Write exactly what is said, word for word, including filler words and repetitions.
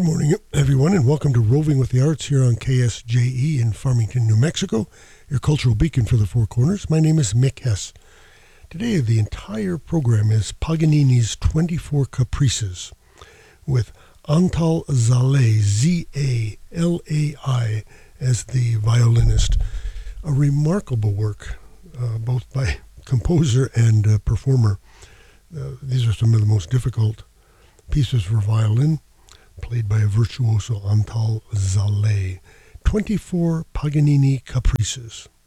Good morning, everyone, and welcome to Roving with the Arts here on K S J E in Farmington, New Mexico, your cultural beacon for the Four Corners. My name is Mick Hess. Today, the entire program is Paganini's twenty-four Caprices, with Antal Zalai, Z A L A I, as the violinist. A remarkable work, uh, both by composer and uh, performer. Uh, these are some of the most difficult pieces for violin, played by a virtuoso Antal Zalai. twenty-four Paganini Caprices.